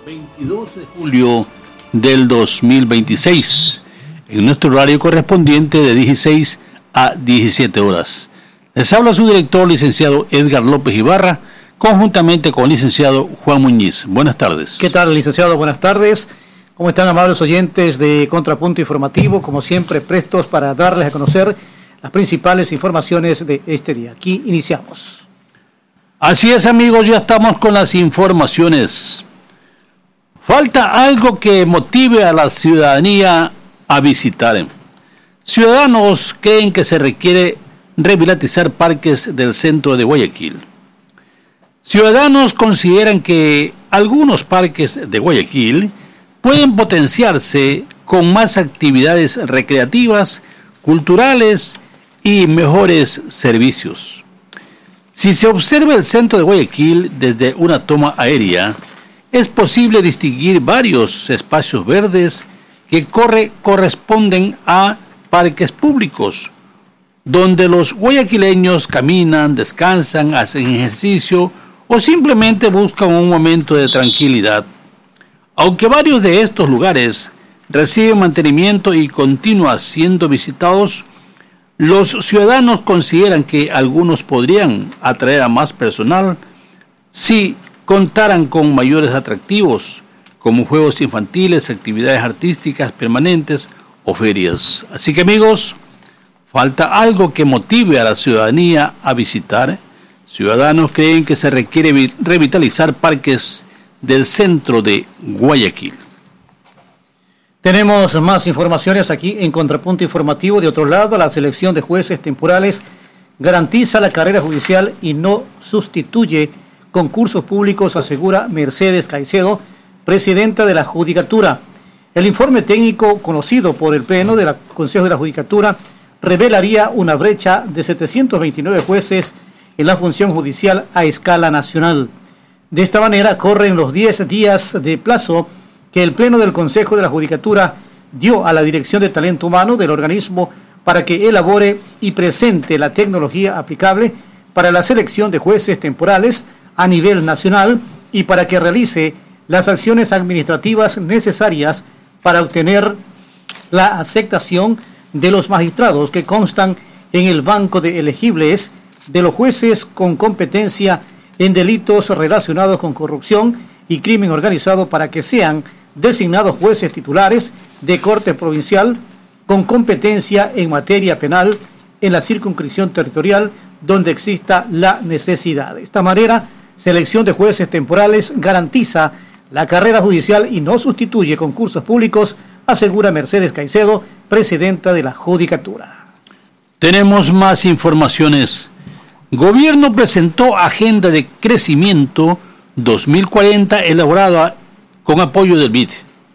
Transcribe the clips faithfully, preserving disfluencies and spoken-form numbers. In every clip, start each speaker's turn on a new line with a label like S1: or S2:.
S1: veintidós de julio del dos mil veintiséis, en nuestro horario correspondiente de dieciséis a diecisiete horas. Les habla su director, licenciado Edgar López Ibarra, conjuntamente con el licenciado Juan Muñiz. Buenas tardes.
S2: ¿Qué tal, licenciado? Buenas tardes. ¿Cómo están, amables oyentes de Contrapunto Informativo? Como siempre, prestos para darles a conocer las principales informaciones de este día. Aquí iniciamos.
S1: Así es, amigos, ya estamos con las informaciones. Falta algo que motive a la ciudadanía a visitar. Ciudadanos creen que se requiere revitalizar parques del centro de Guayaquil. Ciudadanos consideran que algunos parques de Guayaquil pueden potenciarse con más actividades recreativas, culturales y mejores servicios. Si se observa el centro de Guayaquil desde una toma aérea, es posible distinguir varios espacios verdes que corre, corresponden a parques públicos, donde los guayaquileños caminan, descansan, hacen ejercicio o simplemente buscan un momento de tranquilidad. Aunque varios de estos lugares reciben mantenimiento y continúan siendo visitados, los ciudadanos consideran que algunos podrían atraer a más personal si contaran con mayores atractivos, como juegos infantiles, actividades artísticas permanentes o ferias. Así que, amigos, falta algo que motive a la ciudadanía a visitar. Ciudadanos creen que se requiere revitalizar parques del centro de Guayaquil.
S2: Tenemos más informaciones aquí en Contrapunto Informativo. De otro lado, la selección de jueces temporales garantiza la carrera judicial y no sustituye concursos públicos, asegura Mercedes Caicedo, presidenta de la Judicatura. El informe técnico conocido por el Pleno del Consejo de la Judicatura revelaría una brecha de setecientos veintinueve jueces en la función judicial a escala nacional. De esta manera, corren los diez días de plazo que el Pleno del Consejo de la Judicatura dio a la Dirección de Talento Humano del organismo para que elabore y presente la tecnología aplicable para la selección de jueces temporales a nivel nacional y para que realice las acciones administrativas necesarias para obtener la aceptación de los magistrados que constan en el banco de elegibles de los jueces con competencia en delitos relacionados con corrupción y crimen organizado para que sean designados jueces titulares de corte provincial con competencia en materia penal en la circunscripción territorial donde exista la necesidad. De esta manera, selección de jueces temporales garantiza la carrera judicial y no sustituye concursos públicos, asegura Mercedes Caicedo, presidenta de la Judicatura.
S1: Tenemos más informaciones. Gobierno presentó Agenda de Crecimiento dos mil cuarenta elaborada con apoyo del B I D.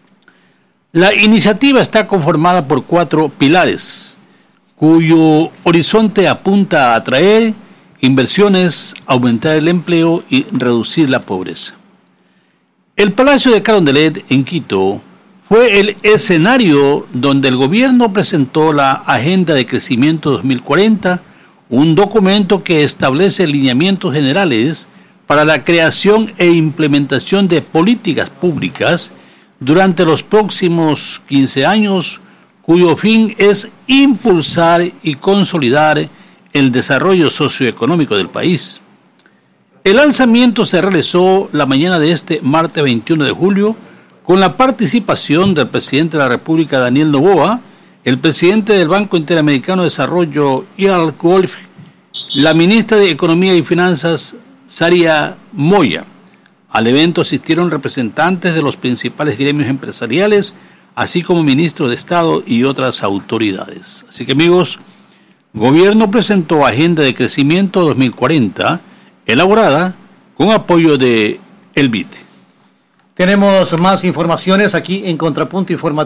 S1: La iniciativa está conformada por cuatro pilares, cuyo horizonte apunta a atraer inversiones, aumentar el empleo y reducir la pobreza. El Palacio de Carondelet, en Quito, fue el escenario donde el gobierno presentó la Agenda de Crecimiento dos mil cuarenta, un documento que establece lineamientos generales para la creación e implementación de políticas públicas durante los próximos quince años, cuyo fin es impulsar y consolidar el desarrollo socioeconómico del país. El lanzamiento se realizó la mañana de este martes veintiuno de julio con la participación del presidente de la República, Daniel Noboa, el presidente del Banco Interamericano de Desarrollo, Ian Wolf, la ministra de Economía y Finanzas, Saria Moya. Al evento asistieron representantes de los principales gremios empresariales, así como ministros de Estado y otras autoridades. Así que, amigos, Gobierno presentó Agenda de Crecimiento dos mil cuarenta, elaborada con apoyo de el B I D.
S2: Tenemos más informaciones aquí en Contrapunto Informativo.